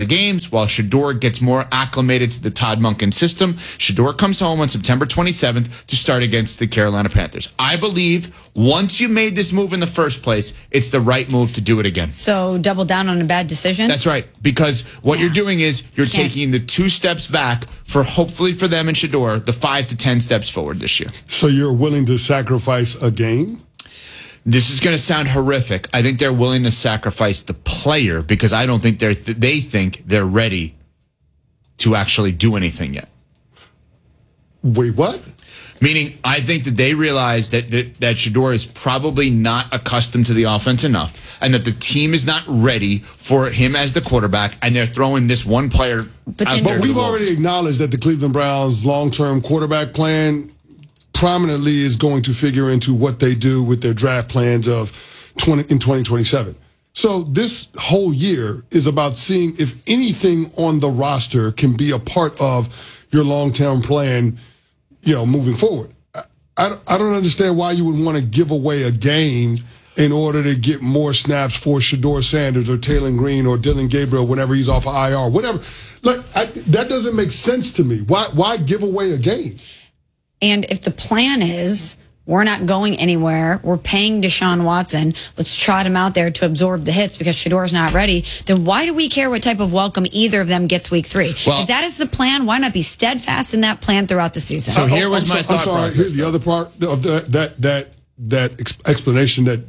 games while Shedeur gets more acclimated to the Todd Monken system. Shedeur comes home on September 27th to start against the Carolina Panthers. I believe once you made this move in the first place, it's the right move to do it again. So double down on a bad decision? That's right. Because what you're doing is you're taking the 2 steps back for hopefully for them and Shedeur, the 5 to 10 steps forward this year. So you're willing to sacrifice a game? This is going to sound horrific. I think they're willing to sacrifice the player because I don't think they think they're ready to actually do anything yet. Wait, what? Meaning, I think that they realize that Shedeur is probably not accustomed to the offense enough, and that the team is not ready for him as the quarterback, and they're throwing this one player out there. But we've already acknowledged that the Cleveland Browns' long-term quarterback plan prominently is going to figure into what they do with their draft plans in 2027. So this whole year is about seeing if anything on the roster can be a part of your long-term plan, moving forward. I don't understand why you would want to give away a game in order to get more snaps for Shedeur Sanders or Taylor Green or Dylan Gabriel whenever he's off of IR, whatever. That doesn't make sense to me. Why give away a game? And if the plan is we're not going anywhere, we're paying Deshaun Watson, let's trot him out there to absorb the hits because Shedeur's not ready, then why do we care what type of welcome either of them gets week 3? Well, if that is the plan, why not be steadfast in that plan throughout the season? So here was my thought process. Here's the other part of that explanation that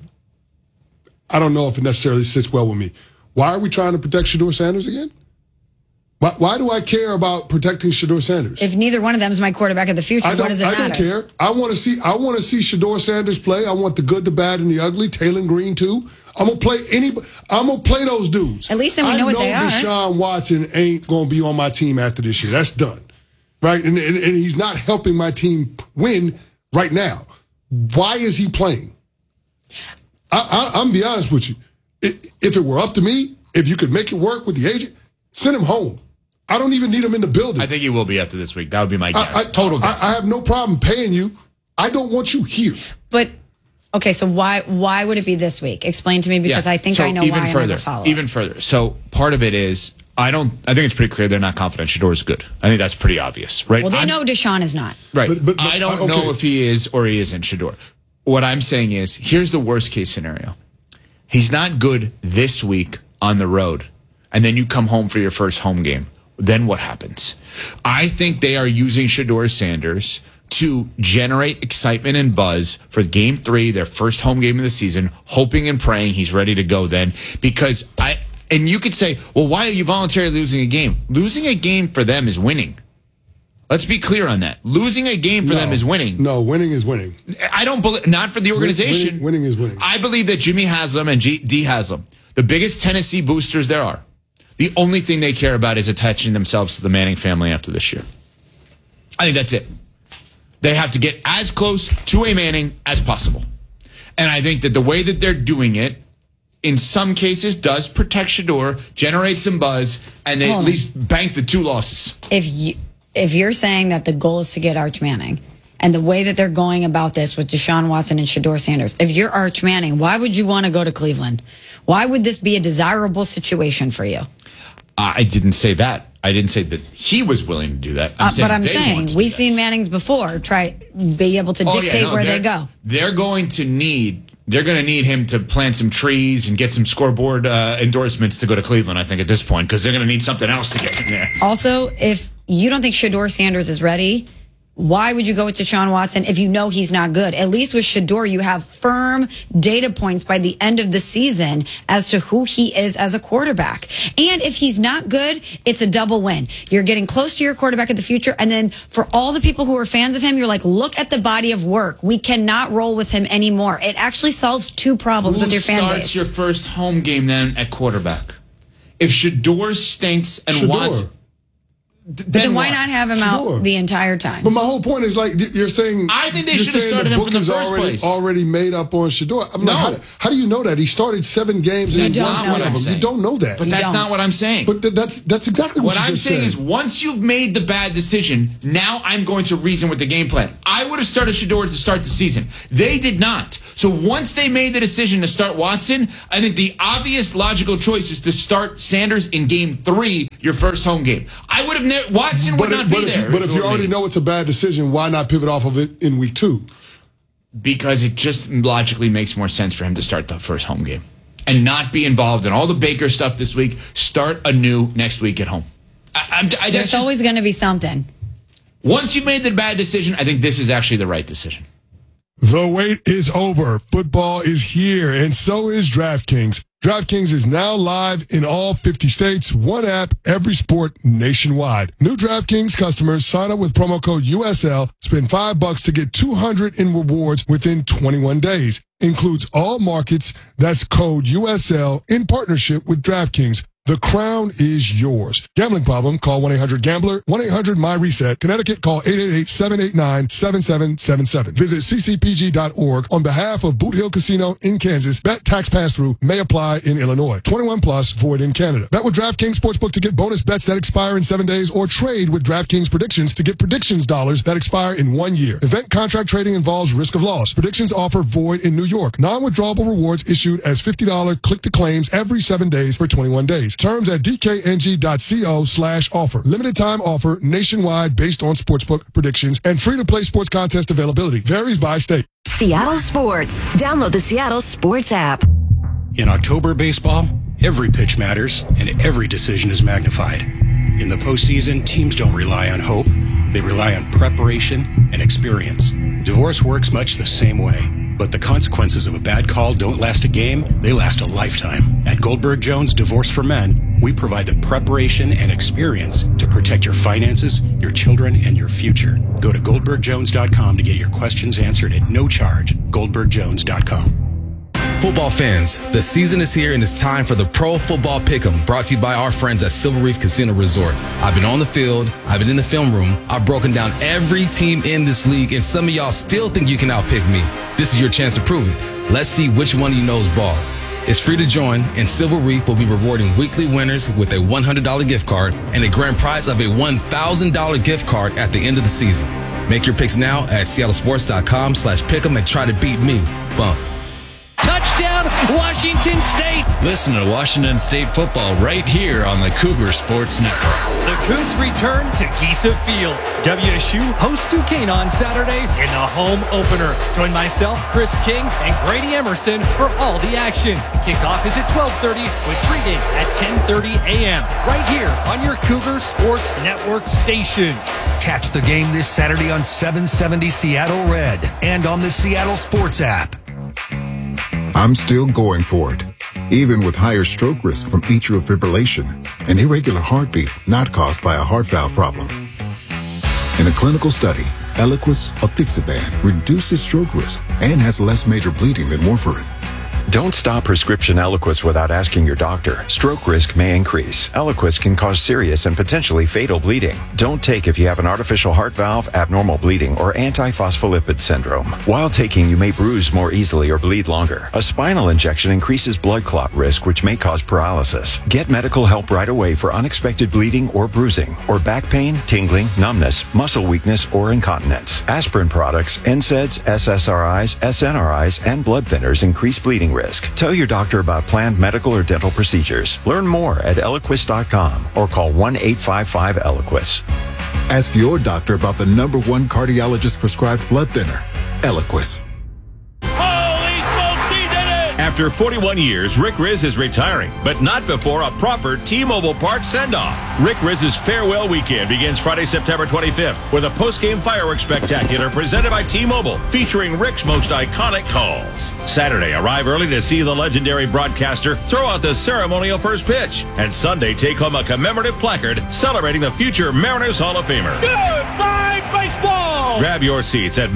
I don't know if it necessarily sits well with me. Why are we trying to protect Shedeur Sanders again? Why do I care about protecting Shedeur Sanders? If neither one of them is my quarterback of the future, what does it matter? I don't care. I want to see Shedeur Sanders play. I want the good, the bad, and the ugly. Taylor Green too. I'm gonna play those dudes. At least then we know what they are. I know Deshaun Watson ain't gonna be on my team after this year. That's done, right? And he's not helping my team win right now. Why is he playing? I'm gonna be honest with you. If it were up to me, if you could make it work with the agent, send him home. I don't even need him in the building. I think he will be after this week. That would be my guess. Total guess. I have no problem paying you. I don't want you here. But, okay, so why would it be this week? Explain to me because I think I know why I'm going to follow. Even further. So part of it is, I think it's pretty clear they're not confident Shedeur is good. I think that's pretty obvious, right? Well, they know Deshaun is not. Right. But I don't know if he is or he isn't Shedeur. What I'm saying is, here's the worst case scenario. He's not good this week on the road, and then you come home for your first home game. Then what happens? I think they are using Shedeur Sanders to generate excitement and buzz for Game 3, their first home game of the season, hoping and praying he's ready to go then. Because and you could say, well, why are you voluntarily losing a game? Losing a game for them is winning. Let's be clear on that. Losing a game for them is winning. No, winning is winning. I don't believe, not for the organization. Winning is winning. I believe that Jimmy Haslam and Dee Haslam, the biggest Tennessee boosters there are, the only thing they care about is attaching themselves to the Manning family after this year. I think that's it. They have to get as close to a Manning as possible. And I think that the way that they're doing it, in some cases, does protect Shedeur, generate some buzz, and they at least bank the 2 losses. If you're saying that the goal is to get Arch Manning, and the way that they're going about this with Deshaun Watson and Shedeur Sanders, if you're Arch Manning, why would you want to go to Cleveland? Why would this be a desirable situation for you? I didn't say that. I didn't say that he was willing to do that. I'm saying we've seen Mannings before be able to dictate where they go. They're going to need him to plant some trees and get some scoreboard endorsements to go to Cleveland, I think, at this point, because they're going to need something else to get in there. Also, if you don't think Shedeur Sanders is ready, why would you go with Deshaun Watson if you know he's not good? At least with Shedeur, you have firm data points by the end of the season as to who he is as a quarterback. And if he's not good, it's a double win. You're getting close to your quarterback of the future. And then for all the people who are fans of him, you're like, look at the body of work. We cannot roll with him anymore. It actually solves 2 problems with your fan base. Who starts your first home game then at quarterback? If Shedeur stinks and Watson... Then why not have him out the entire time? But my whole point is, like, you're saying... I think they should have started him from the first place. Already made up on Shedeur. How do you know that? He started 7 games and he won 1 of them. You don't know that. But that's not what I'm saying. But that's exactly what I'm saying is, once you've made the bad decision, now I'm going to reason with the game plan. I would have started Shedeur to start the season. They did not. So once they made the decision to start Watson, I think the obvious logical choice is to start Sanders in Game 3 your first home game. I would have Watson would not be there. But if you already know it's a bad decision, why not pivot off of it in week 2? Because it just logically makes more sense for him to start the first home game and not be involved in all the Baker stuff this week. Start anew next week at home. There's always going to be something. Once you've made the bad decision, I think this is actually the right decision. The wait is over. Football is here, and so is DraftKings. DraftKings is now live in all 50 states. One app, every sport nationwide. New DraftKings customers sign up with promo code USL. Spend $5 to get $200 in rewards within 21 days. Includes all markets. That's code USL in partnership with DraftKings. The crown is yours. Gambling problem? Call 1-800-GAMBLER. 1-800-MY-RESET. Connecticut, call 888-789-7777. Visit ccpg.org on behalf of Boot Hill Casino in Kansas. Bet tax pass-through may apply in Illinois. 21 plus, void in Canada. Bet with DraftKings Sportsbook to get bonus bets that expire in 7 days, or trade with DraftKings Predictions to get predictions dollars that expire in 1 year. Event contract trading involves risk of loss. Predictions offer void in New York. Non-withdrawable rewards issued as $50 click-to-claims every 7 days for 21 days. Terms at dkng.co/offer. Limited time offer nationwide based on sportsbook predictions and free-to-play sports contest availability. Varies by state. Seattle Sports. Download the Seattle Sports app. In October baseball, every pitch matters and every decision is magnified. In the postseason, teams don't rely on hope. They rely on preparation and experience. Divorce works much the same way. But the consequences of a bad call don't last a game, they last a lifetime. At Goldberg Jones Divorce for Men, we provide the preparation and experience to protect your finances, your children, and your future. Go to GoldbergJones.com to get your questions answered at no charge. GoldbergJones.com. Football fans, the season is here and it's time for the Pro Football Pick'em, brought to you by our friends at Silver Reef Casino Resort. I've been on the field, I've been in the film room, I've broken down every team in this league, and some of y'all still think you can outpick me. This is your chance to prove it. Let's see which one of you knows ball. It's free to join, and Silver Reef will be rewarding weekly winners with a $100 gift card and a grand prize of a $1,000 gift card at the end of the season. Make your picks now at seattlesports.com/pick'em and try to beat me. Bump. Touchdown, Washington State. Listen to Washington State football right here on the Cougar Sports Network. The Cougs return to Giesa Field. WSU hosts Duquesne on Saturday in the home opener. Join myself, Chris King, and Grady Emerson for all the action. Kickoff is at 12:30 with pregame at 10:30 a.m. right here on your Cougar Sports Network station. Catch the game this Saturday on 770 Seattle Red and on the Seattle Sports app. I'm still going for it, even with higher stroke risk from atrial fibrillation, an irregular heartbeat not caused by a heart valve problem. In a clinical study, Eliquis apixaban reduces stroke risk and has less major bleeding than warfarin. Don't stop prescription Eliquis without asking your doctor. Stroke risk may increase. Eliquis can cause serious and potentially fatal bleeding. Don't take if you have an artificial heart valve, abnormal bleeding, or antiphospholipid syndrome. While taking, you may bruise more easily or bleed longer. A spinal injection increases blood clot risk, which may cause paralysis. Get medical help right away for unexpected bleeding or bruising, or back pain, tingling, numbness, muscle weakness, or incontinence. Aspirin products, NSAIDs, SSRIs, SNRIs, and blood thinners increase bleeding risk. Tell your doctor about planned medical or dental procedures. Learn more at Eliquis.com or call 1-855-ELIQUIS. Ask your doctor about the #1 cardiologist prescribed blood thinner, Eliquis. Holy smokes, he did it! After 41 years, Rick Rizzs is retiring, but not before a proper T-Mobile Park send-off. Rick Rizz's farewell weekend begins Friday, September 25th with a post-game fireworks spectacular presented by T-Mobile, featuring Rick's most iconic calls. Saturday, arrive early to see the legendary broadcaster throw out the ceremonial first pitch. And Sunday, take home a commemorative placard celebrating the future Mariners Hall of Famer. Goodbye, baseball! Grab your seats at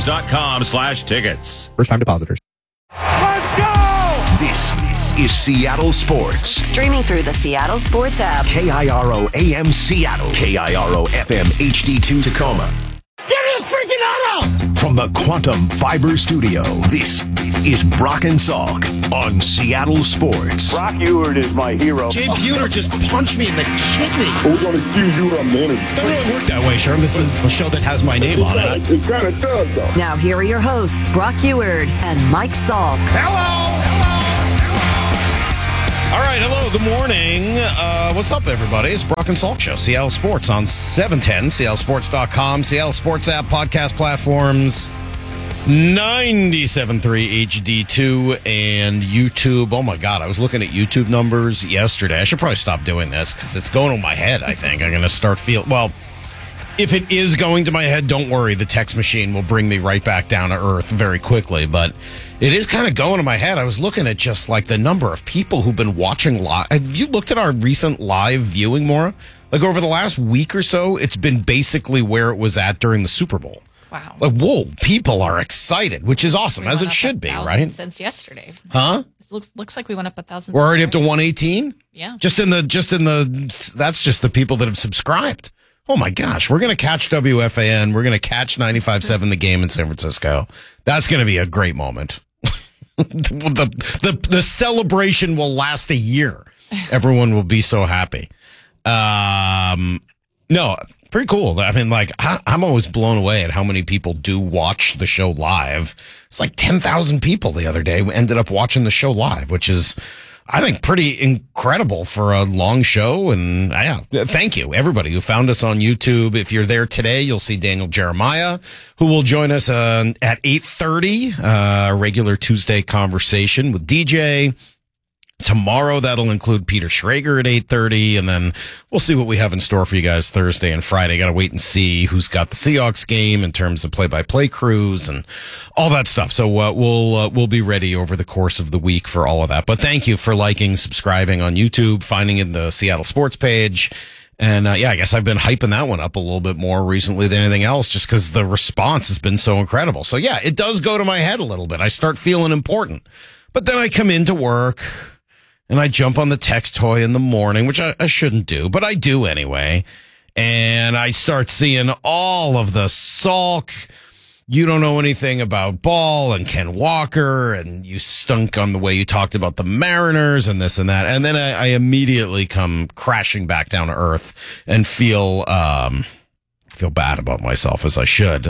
mariners.com/tickets. First-time depositors. Let's go! This is Seattle Sports. Streaming through the Seattle Sports app. KIRO AM Seattle. KIRO FM HD2 Tacoma. Get his freaking auto! From the Quantum Fiber Studio, this is Brock and Salk on Seattle Sports. Brock Ewert is my hero. Jay Buhner just punched me in the kidney. We're going to excuse you a minute. It doesn't really work that way, Sherm. This is a show that has my name on it. It kind of does, though. Now here are your hosts, Brock Ewert and Mike Salk. Hello! All right, hello, good morning. What's up, everybody? It's Brock and Salk Show, Seattle Sports on 710, seattlesports.com, Seattle Sports app, podcast platforms, 97.3 HD2, and YouTube. Oh, my God, I was looking at YouTube numbers yesterday. I should probably stop doing this because it's going on my head, I think. I'm going to start feeling... Well, if it is going to my head, don't worry. The text machine will bring me right back down to earth very quickly, but... It is kind of going to my head. I was looking at just like the number of people who've been watching live. Have you looked at our recent live viewing, Maura? Like over the last week or so, it's been basically where it was at during the Super Bowl. Wow. Like, whoa, people are excited, which is awesome, as it should be, right? Since yesterday. Huh? It looks like we went up 1,000. We're already up to 118? Yeah. That's just the people that have subscribed. Oh my gosh, we're going to catch WFAN. We're going to catch 95.7 The Game in San Francisco. That's going to be a great moment. The celebration will last a year. Everyone will be so happy. No, pretty cool. I mean, like, I'm always blown away at how many people do watch the show live. It's like 10,000 people the other day ended up watching the show live, which is, I think, pretty incredible for a long show. And yeah, thank you, everybody who found us on YouTube. If you're there today, you'll see Daniel Jeremiah, who will join us at 8:30, a regular Tuesday conversation with DJ. Tomorrow, that'll include Peter Schrager at 8:30, and then we'll see what we have in store for you guys Thursday and Friday. Got to wait and see who's got the Seahawks game in terms of play-by-play crews and all that stuff. So we'll be ready over the course of the week for all of that. But thank you for liking, subscribing on YouTube, finding in the Seattle Sports page. And I guess I've been hyping that one up a little bit more recently than anything else, just because the response has been so incredible. So yeah, it does go to my head a little bit. I start feeling important. But then I come into work and I jump on the text toy in the morning, which I shouldn't do, but I do anyway. And I start seeing all of the Salk. You don't know anything about ball and Ken Walker, and you stunk on the way you talked about the Mariners and this and that. And then I immediately come crashing back down to earth and feel bad about myself, as I should.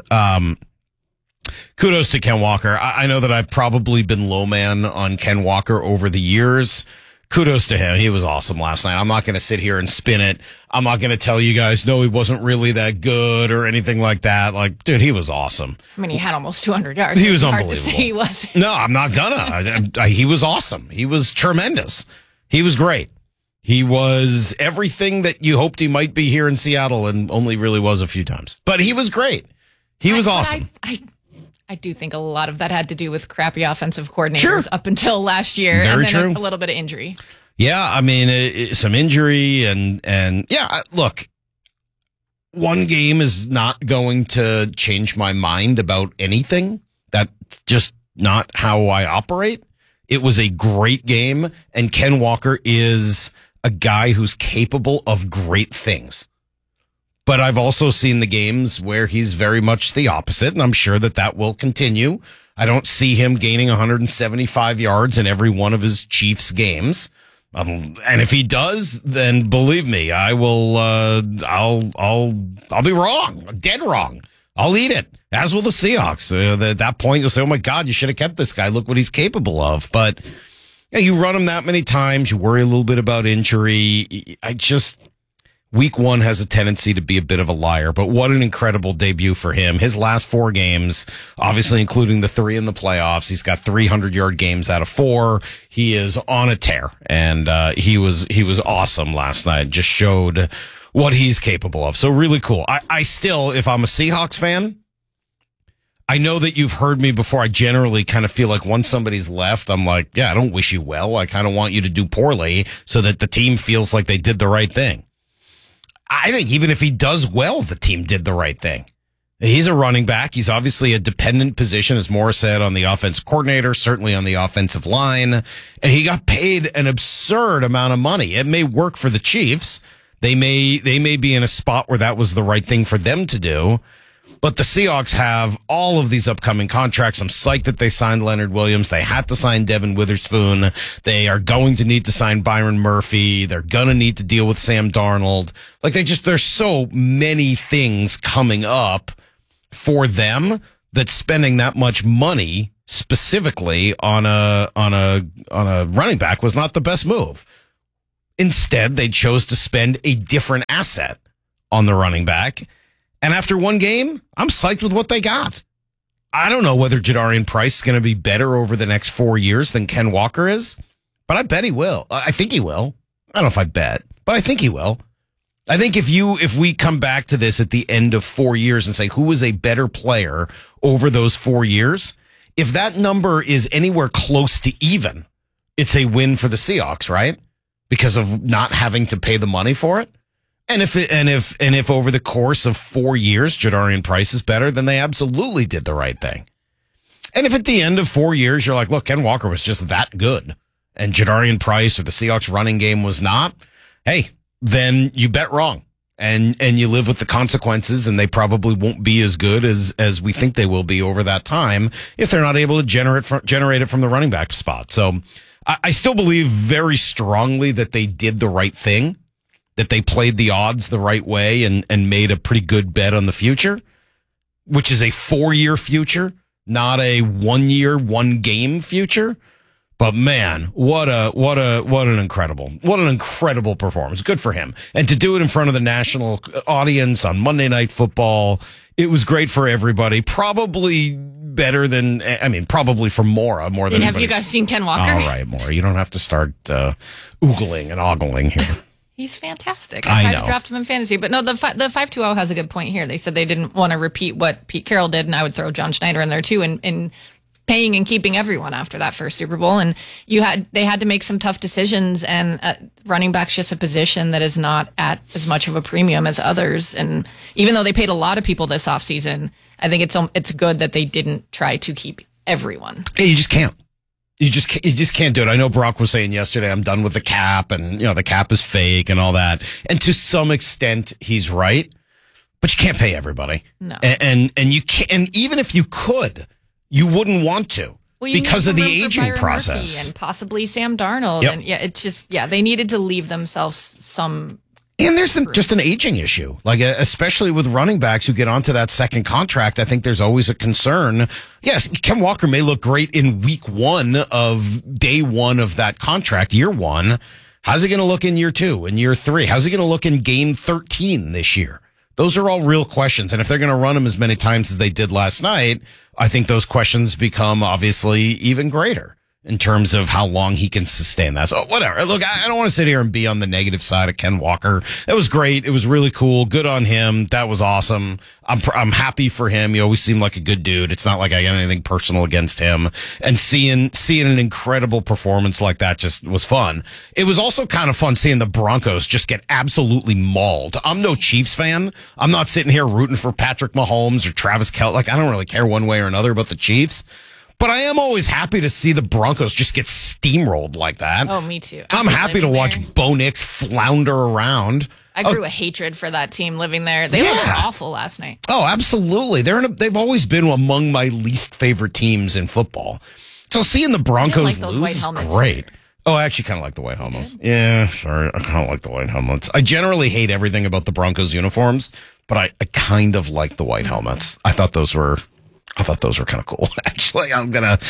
Kudos to Ken Walker. I know that I've probably been low man on Ken Walker over the years. Kudos to him. He was awesome last night. I'm not going to sit here and spin it. I'm not going to tell you guys, no, he wasn't really that good or anything like that. Like, dude, he was awesome. I mean, he had almost 200 yards. He was hard unbelievable. To say he was. No, I'm not gonna. He was awesome. He was tremendous. He was great. He was everything that you hoped he might be here in Seattle and only really was a few times. But he was great. He was awesome. I do think a lot of that had to do with crappy offensive coordinators up until last year. Very and then true. a little bit of injury. Yeah, I mean, some injury and yeah, look, one game is not going to change my mind about anything. That's just not how I operate. It was a great game, and Ken Walker is a guy who's capable of great things. But I've also seen the games where he's very much the opposite, and I'm sure that will continue. I don't see him gaining 175 yards in every one of his Chiefs games. And if he does, then believe me, I will, I'll be wrong, dead wrong. I'll eat it, as will the Seahawks. At that point, you'll say, oh my God, you should have kept this guy. Look what he's capable of. But yeah, you run him that many times, you worry a little bit about injury. Week one has a tendency to be a bit of a liar, but what an incredible debut for him. His last 4 games, obviously including the 3 in the playoffs, he's got 300-yard games out of 4. He is on a tear, and he was awesome last night. Just showed what he's capable of. So really cool. I still, if I'm a Seahawks fan, I know that you've heard me before. I generally kind of feel like once somebody's left, I'm like, yeah, I don't wish you well. I kind of want you to do poorly so that the team feels like they did the right thing. I think even if he does well, the team did the right thing. He's a running back. He's obviously a dependent position, as Morris said, on the offensive coordinator, certainly on the offensive line. And he got paid an absurd amount of money. It may work for the Chiefs. They may be in a spot where that was the right thing for them to do. But the Seahawks have all of these upcoming contracts. I'm psyched that they signed Leonard Williams. They had to sign Devin Witherspoon. They are going to need to sign Byron Murphy. They're going to need to deal with Sam Darnold. Like there's so many things coming up for them that spending that much money specifically on a running back was not the best move. Instead, they chose to spend a different asset on the running back. And after one game, I'm psyched with what they got. I don't know whether Jadarian Price is going to be better over the next 4 years than Ken Walker is, but I bet he will. I think he will. I don't know if I bet, but I think he will. I think if we come back to this at the end of 4 years and say who is a better player over those 4 years, if that number is anywhere close to even, it's a win for the Seahawks, right? Because of not having to pay the money for it. And if over the course of 4 years Jadarian Price is better, then they absolutely did the right thing. And if at the end of 4 years you're like, look, Ken Walker was just that good, and Jadarian Price or the Seahawks running game was not, hey, then you bet wrong. And you live with the consequences, and they probably won't be as good as we think they will be over that time if they're not able to generate it from the running back spot. So I still believe very strongly that they did the right thing, that they played the odds the right way and made a pretty good bet on the future, which is a 4-year future, not a 1 year, 1 game future. But man, what an incredible performance. Good for him. And to do it in front of the national audience on Monday Night Football, it was great for everybody. Probably better than, probably for Maura more than anybody. Have you guys seen Ken Walker? All right, Maura, you don't have to start oogling and ogling here. He's fantastic. I tried to draft him in fantasy, but no, the 520 has a good point here. They said they didn't want to repeat what Pete Carroll did, and I would throw John Schneider in there too, in paying and keeping everyone after that first Super Bowl. And they had to make some tough decisions, and running back's just a position that is not at as much of a premium as others. And even though they paid a lot of people this offseason, I think it's good that they didn't try to keep everyone. Hey, you just can't. You just can't do it. I know Brock was saying yesterday, I'm done with the cap, and the cap is fake and all that. And to some extent, he's right. But you can't pay everybody. No. And you can't. And even if you could, you wouldn't want to because of the aging process. Murphy and possibly Sam Darnold. Yep. And they needed to leave themselves some. And there's just an aging issue, like especially with running backs who get onto that second contract. I think there's always a concern. Yes, Ken Walker may look great in week 1 of day 1 of that contract, year 1. How's he going to look in year 2, in year 3? How's he going to look in game 13 this year? Those are all real questions. And if they're going to run him as many times as they did last night, I think those questions become obviously even greater in terms of how long he can sustain that. So whatever. Look, I don't want to sit here and be on the negative side of Ken Walker. It was great. It was really cool. Good on him. That was awesome. I'm happy for him. He always seemed like a good dude. It's not like I got anything personal against him. And seeing an incredible performance like that just was fun. It was also kind of fun seeing the Broncos just get absolutely mauled. I'm no Chiefs fan. I'm not sitting here rooting for Patrick Mahomes or Travis Kelce. Like, I don't really care one way or another about the Chiefs. But I am always happy to see the Broncos just get steamrolled like that. Oh, me too. I'm happy to watch Bo Nix flounder around. I grew a hatred for that team living there. They looked awful last night. Oh, absolutely. They've always been among my least favorite teams in football. So seeing the Broncos lose is great. Oh, I actually kind of like the white helmets. Yeah, sure. I kind of like the white helmets. I generally hate everything about the Broncos uniforms, but I kind of like the white helmets. I thought those were kind of cool. Actually, I'm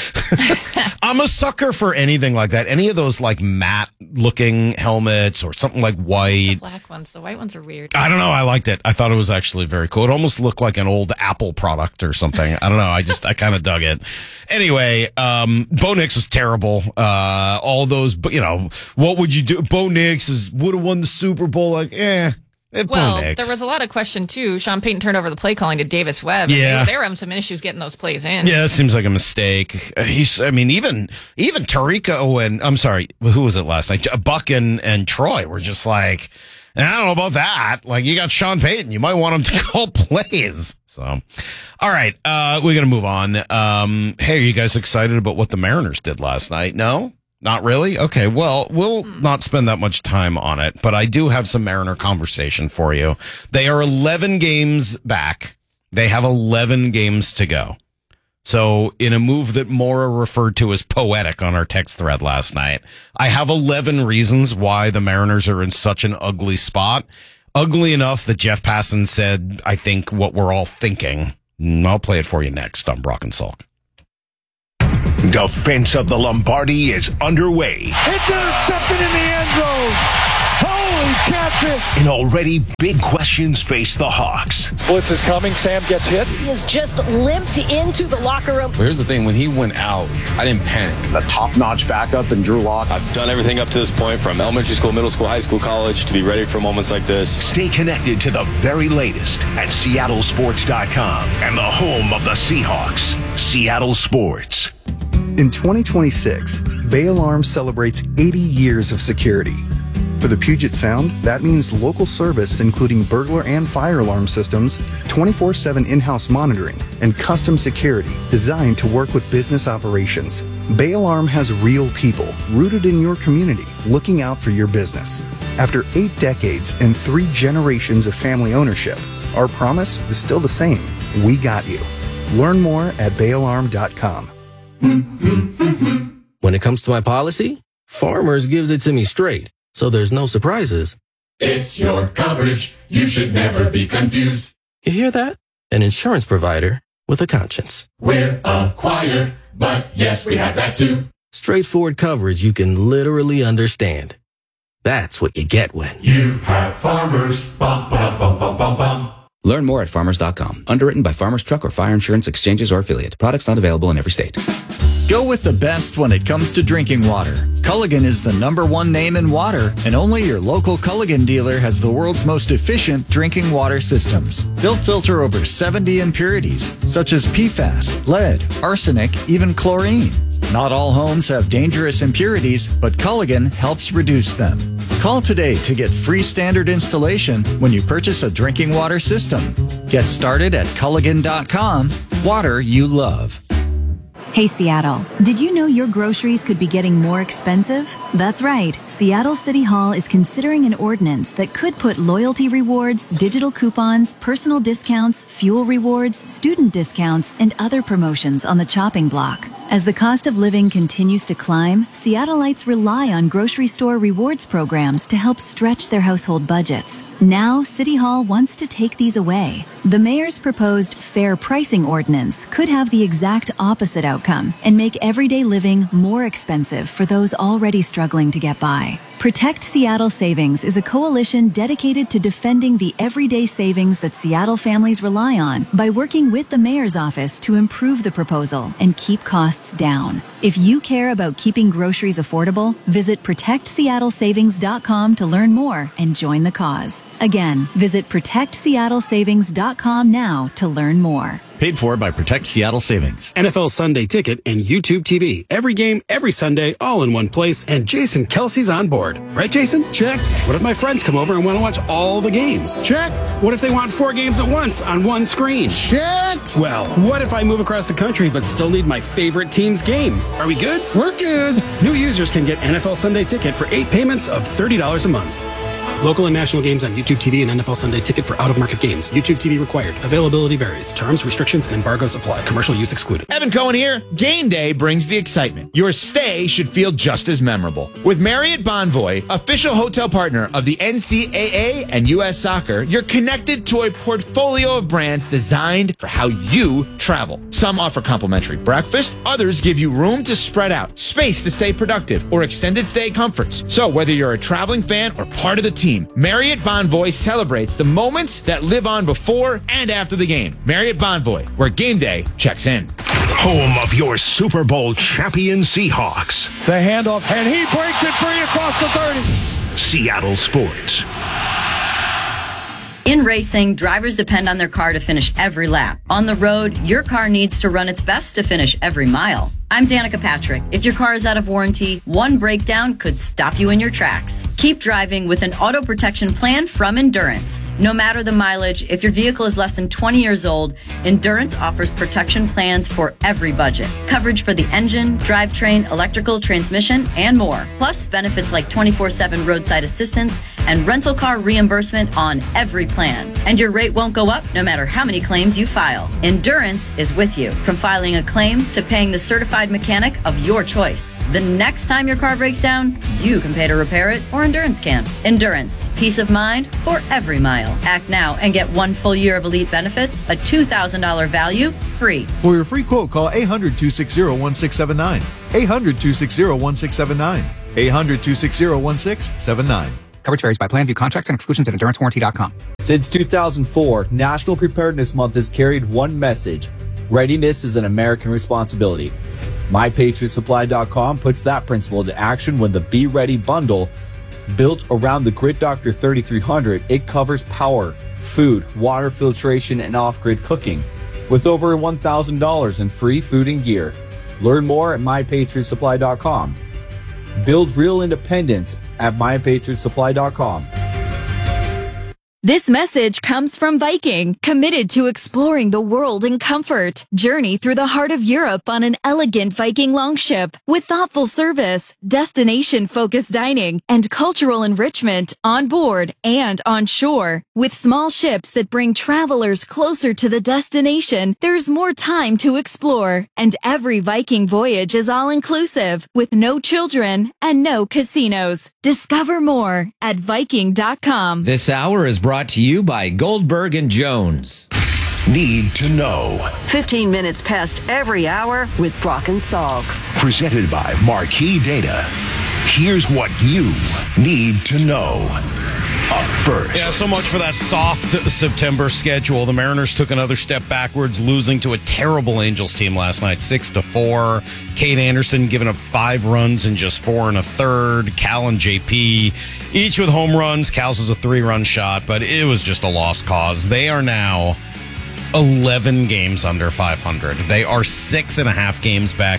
a sucker for anything like that. Any of those like matte looking helmets or something like white. The black ones. The white ones are weird. I don't know. I liked it. I thought it was actually very cool. It almost looked like an old Apple product or something. I don't know. I kind of dug it. Anyway, Bo Nix was terrible. All those, what would you do? Bo Nix would have won the Super Bowl. Like, Well, there was a lot of question, too. Sean Payton turned over the play calling to Davis Webb. Yeah. They were having some issues getting those plays in. Yeah, it seems like a mistake. Even Tarico and, I'm sorry, who was it last night? Buck and Troy were just like, I don't know about that. Like, you got Sean Payton. You might want him to call plays. So, all right, we're going to move on. Hey, are you guys excited about what the Mariners did last night? No? Not really? Okay, well, we'll not spend that much time on it, but I do have some Mariner conversation for you. They are 11 games back. They have 11 games to go. So in a move that Maura referred to as poetic on our text thread last night, I have 11 reasons why the Mariners are in such an ugly spot. Ugly enough that Jeff Passan said, I think, what we're all thinking. I'll play it for you next on Brock and Salk. Defense of the Lombardi is underway. It's intercepted in the end zone. Holy catfish! And already big questions face the Hawks. Blitz is coming. Sam gets hit. He has just limped into the locker room. But here's the thing, when he went out, I didn't panic. A top-notch backup in Drew Lock. I've done everything up to this point, from elementary school, middle school, high school, college, to be ready for moments like this. Stay connected to the very latest at SeattleSports.com and the home of the Seahawks, Seattle Sports. In 2026, Bay Alarm celebrates 80 years of security. For the Puget Sound, that means local service including burglar and fire alarm systems, 24/7 in-house monitoring, and custom security designed to work with business operations. Bay Alarm has real people rooted in your community looking out for your business. After 8 decades and 3 generations of family ownership, our promise is still the same. We got you. Learn more at bayalarm.com. When it comes to my policy, Farmers gives it to me straight, so there's no surprises. It's your coverage. You should never be confused. You hear that? An insurance provider with a conscience. We're a choir, but yes, we have that too. Straightforward coverage you can literally understand. That's what you get when you have Farmers. Bum, bum, bum, bum, bum, bum. Learn more at farmers.com. Underwritten by Farmers Truck or Fire Insurance Exchanges or Affiliate. Products not available in every state. Go with the best when it comes to drinking water. Culligan is the #1 name in water, and only your local Culligan dealer has the world's most efficient drinking water systems. They'll filter over 70 impurities, such as PFAS, lead, arsenic, even chlorine. Not all homes have dangerous impurities, but Culligan helps reduce them. Call today to get free standard installation when you purchase a drinking water system. Get started at Culligan.com. Water you love. Hey Seattle, did you know your groceries could be getting more expensive? That's right. Seattle City Hall is considering an ordinance that could put loyalty rewards, digital coupons, personal discounts, fuel rewards, student discounts, and other promotions on the chopping block. As the cost of living continues to climb, Seattleites rely on grocery store rewards programs to help stretch their household budgets. Now, City Hall wants to take these away. The mayor's proposed fair pricing ordinance could have the exact opposite outcome and make everyday living more expensive for those already struggling to get by. Protect Seattle Savings is a coalition dedicated to defending the everyday savings that Seattle families rely on by working with the mayor's office to improve the proposal and keep costs down. If you care about keeping groceries affordable, visit ProtectSeattleSavings.com to learn more and join the cause. Again, visit ProtectSeattleSavings.com now to learn more. Paid for by Protect Seattle Savings. NFL Sunday Ticket and YouTube TV. Every game, every Sunday, all in one place, and Jason Kelsey's on board. Right, Jason? Check. What if my friends come over and want to watch all the games? Check. What if they want 4 games at once on one screen? Check. Well, what if I move across the country but still need my favorite team's game? Are we good? We're good. New users can get NFL Sunday Ticket for 8 payments of $30 a month. Local and national games on YouTube TV and NFL Sunday Ticket for out-of-market games. YouTube TV required. Availability varies. Terms, restrictions, and embargoes apply. Commercial use excluded. Evan Cohen here. Game day brings the excitement. Your stay should feel just as memorable. With Marriott Bonvoy, official hotel partner of the NCAA and U.S. Soccer, you're connected to a portfolio of brands designed for how you travel. Some offer complimentary breakfast. Others give you room to spread out, space to stay productive, or extended stay comforts. So whether you're a traveling fan or part of the team, Marriott Bonvoy celebrates the moments that live on before and after the game. Marriott Bonvoy, where game day checks in. Home of your Super Bowl champion Seahawks. The handoff, and he breaks it free across the 30. Seattle Sports. In racing, drivers depend on their car to finish every lap. On the road, your car needs to run its best to finish every mile. I'm Danica Patrick. If your car is out of warranty, one breakdown could stop you in your tracks. Keep driving with an auto protection plan from Endurance. No matter the mileage, if your vehicle is less than 20 years old, Endurance offers protection plans for every budget. Coverage for the engine, drivetrain, electrical, transmission, and more. Plus benefits like 24/7 roadside assistance and rental car reimbursement on every plan. And your rate won't go up no matter how many claims you file. Endurance is with you, from filing a claim to paying the certified mechanic of your choice. The next time your car breaks down, you can pay to repair it, or Endurance can. Endurance, peace of mind for every mile. Act now and get 1 full year of elite benefits, a $2,000 value, free. For your free quote, call 800-260-1679. 800-260-1679. 800-260-1679. Coverage varies by plan. View contracts and exclusions at EnduranceWarranty.com. Since 2004, National Preparedness Month has carried one message: readiness is an American responsibility. MyPatriotSupply.com puts that principle into action when the Be Ready bundle, built around the Grid Doctor 3300, it covers power, food, water filtration, and off-grid cooking, with over $1,000 in free food and gear. Learn more at MyPatriotSupply.com. Build real independence at MyPatriotSupply.com. This message comes from Viking, committed to exploring the world in comfort. Journey through the heart of Europe on an elegant Viking longship with thoughtful service, destination-focused dining, and cultural enrichment on board and on shore. With small ships that bring travelers closer to the destination, there's more time to explore. And every Viking voyage is all-inclusive, with no children and no casinos. Discover more at Viking.com. This hour is brought to you by Goldberg & Jones. Need to know. 15 minutes past every hour with Brock and Salk. Presented by Marquee Data. Here's what you need to know. Up first. Yeah, so much for that soft September schedule. The Mariners took another step backwards, losing to a terrible Angels team last night, 6-4. Kate Anderson giving up 5 runs in just 4 1/3. Cal and JP, each with home runs. Cal's was a 3-run shot, but it was just a lost cause. They are now 11 games under 500. They are 5.5 games back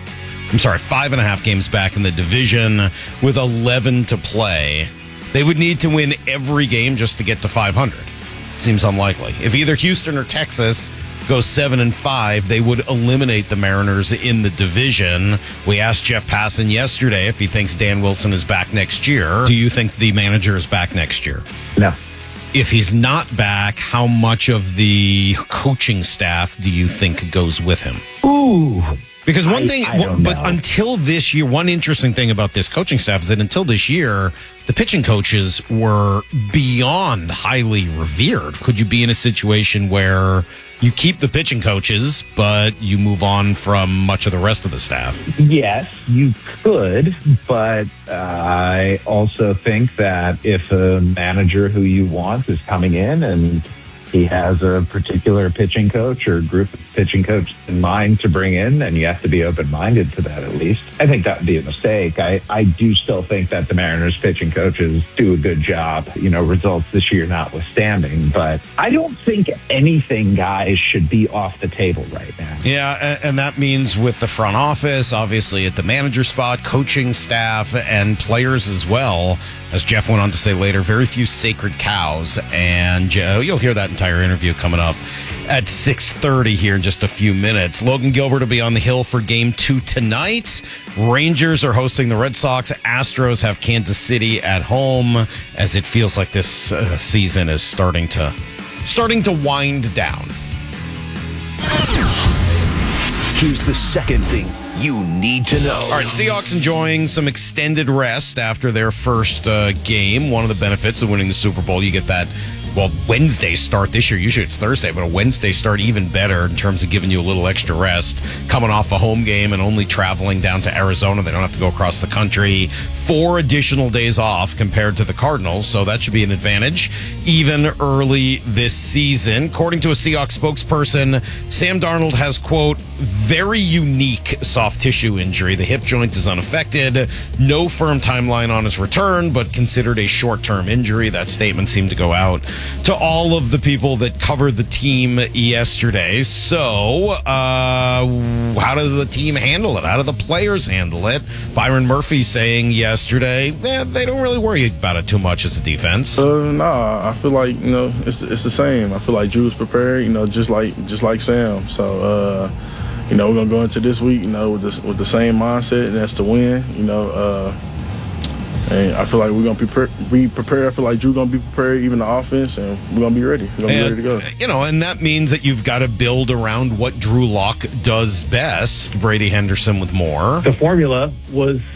in the division with 11 to play. They would need to win every game just to get to 500. Seems unlikely. If either Houston or Texas goes 7-5, they would eliminate the Mariners in the division. We asked Jeff Passan yesterday if he thinks Dan Wilson is back next year. Do you think the manager is back next year? No. If he's not back, how much of the coaching staff do you think goes with him? Ooh. Because until this year, one interesting thing about this coaching staff is that until this year, the pitching coaches were beyond highly revered. Could you be in a situation where you keep the pitching coaches, but you move on from much of the rest of the staff? Yes, you could, but I also think that if a manager who you want is coming in and he has a particular pitching coach or group of pitching coach in mind to bring in, and you have to be open-minded to that at least. I think that would be a mistake. I do still think that the Mariners pitching coaches do a good job, results this year notwithstanding, but I don't think anything, guys, should be off the table right now. Yeah, and that means with the front office, obviously at the manager spot, coaching staff, and players as well. As Jeff went on to say later, very few sacred cows, and you'll hear that entire interview coming up at 6:30 here in just a few minutes. Logan Gilbert will be on the hill for Game 2 tonight. Rangers are hosting the Red Sox. Astros have Kansas City at home, as it feels like this season is starting to wind down. Here's the second thing you need to know. All right, Seahawks enjoying some extended rest after their first game. One of the benefits of winning the Super Bowl, you get that, Wednesday start this year. Usually it's Thursday, but a Wednesday start even better in terms of giving you a little extra rest. Coming off a home game and only traveling down to Arizona. They don't have to go across the country. 4 additional days off compared to the Cardinals, so that should be an advantage even early this season. According to a Seahawks spokesperson, Sam Darnold has, quote, very unique soft tissue injury. The hip joint is unaffected. No firm timeline on his return, but considered a short-term injury. That statement seemed to go out to all of the people that covered the team yesterday. So, how does the team handle it? How do the players handle it? Byron Murphy saying yesterday, they don't really worry about it too much as a defense. Nah, I feel like, it's the same. I feel like Drew's prepared, just like Sam. So, we're going to go into this week, with the same mindset, and that's to win, and I feel like we're going to be prepared. I feel like Drew's going to be prepared, even the offense, and we're going to be ready. We're going to be ready to go. And that means that you've got to build around what Drew Lock does best. Brady Henderson with more. The formula was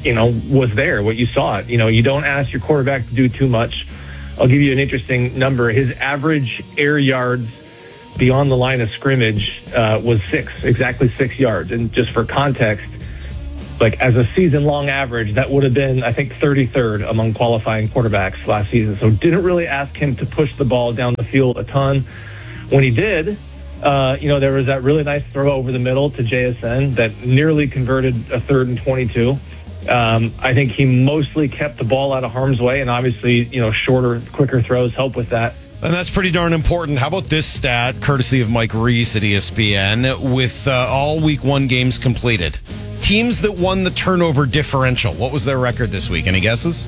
was there, what you saw it. You don't ask your quarterback to do too much. I'll give you an interesting number. His average air yards beyond the line of scrimmage was exactly 6 yards. And just for context, like as a season-long average, that would have been, I think, 33rd among qualifying quarterbacks last season. So didn't really ask him to push the ball down the field a ton. When he did, there was that really nice throw over the middle to JSN that nearly converted a 3rd and 22. I think he mostly kept the ball out of harm's way, and obviously, shorter, quicker throws help with that. And that's pretty darn important. How about this stat, courtesy of Mike Reese at ESPN, with all Week 1 games completed? Teams that won the turnover differential. What was their record this week? Any guesses?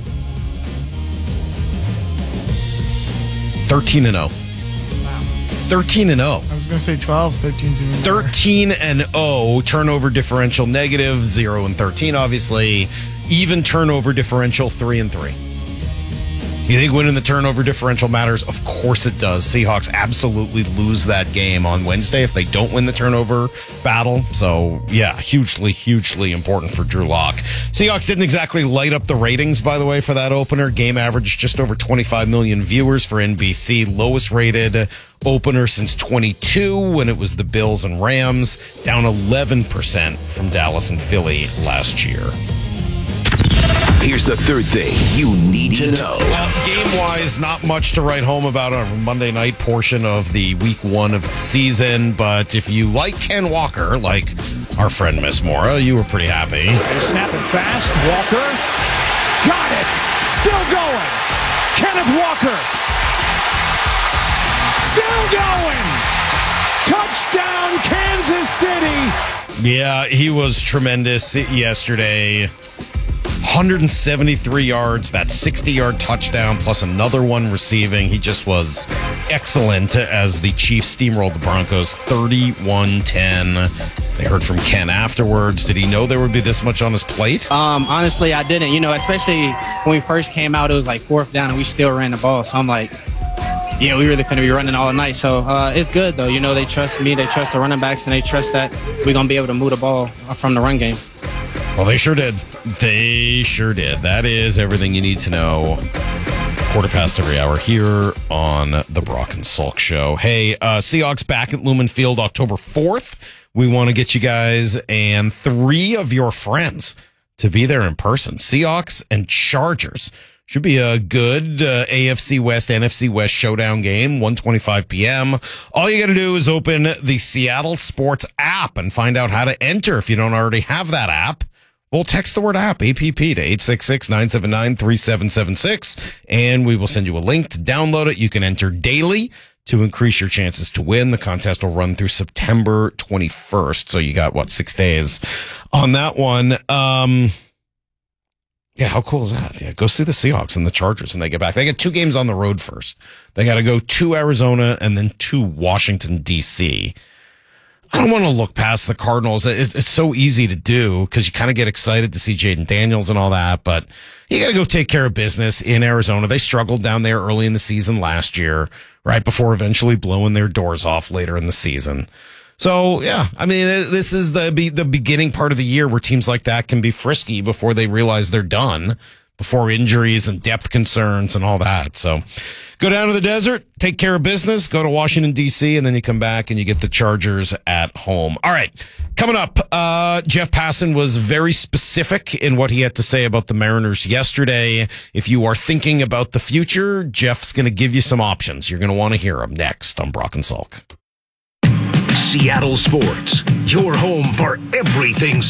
13-0. 13-0. I was going to say 12. 13's even 13-0. Turnover differential negative. 0-13, obviously. Even turnover differential 3-3. You think winning the turnover differential matters? Of course it does. Seahawks absolutely lose that game on Wednesday if they don't win the turnover battle. So, yeah, hugely, hugely important for Drew Lock. Seahawks didn't exactly light up the ratings, by the way, for that opener. Game average just over 25 million viewers for NBC. Lowest rated opener since 22 when it was the Bills and Rams. Down 11% from Dallas and Philly last year. Here's the third thing you need to know. Game-wise, not much to write home about on a Monday night portion of the Week 1 of the season, but if you like Ken Walker, like our friend Miss Mora, you were pretty happy. They snap it fast. Walker got it. Still going. Kenneth Walker. Still going. Touchdown, Kansas City. Yeah, he was tremendous yesterday. 173 yards, that 60-yard touchdown, plus another one receiving. He just was excellent as the Chiefs steamrolled the Broncos 31-10. They heard from Ken afterwards. Did he know there would be this much on his plate? Honestly, I didn't. Especially when we first came out, it was like 4th down, and we still ran the ball. So I'm like, yeah, we really finna be running all night. So it's good, though. They trust me, they trust the running backs, and they trust that we're going to be able to move the ball from the run game. Well, they sure did. They sure did. That is everything you need to know. 1:15 here on the Brock and Salk Show. Hey, Seahawks back at Lumen Field October 4th. We want to get you guys and 3 of your friends to be there in person. Seahawks and Chargers. Should be a good AFC West, NFC West showdown game, 1:25 p.m. All you got to do is open the Seattle Sports app and find out how to enter if you don't already have that app. Well, text the word app, APP, to 866-979-3776, and we will send you a link to download it. You can enter daily to increase your chances to win. The contest will run through September 21st, so you got, 6 days on that one. Yeah, how cool is that? Yeah, go see the Seahawks and the Chargers when they get back. They get 2 games on the road first. They got to go to Arizona and then to Washington, D.C., I don't want to look past the Cardinals. It's so easy to do because you kind of get excited to see Jaden Daniels and all that, but you got to go take care of business in Arizona. They struggled down there early in the season last year, right before eventually blowing their doors off later in the season. So, yeah, I mean, this is the beginning part of the year where teams like that can be frisky before they realize they're done, before injuries and depth concerns and all that. So go down to the desert, take care of business, go to Washington, D.C., and then you come back and you get the Chargers at home. All right, coming up, Jeff Passan was very specific in what he had to say about the Mariners yesterday. If you are thinking about the future, Jeff's going to give you some options. You're going to want to hear them next on Brock and Salk. Seattle Sports, your home for everything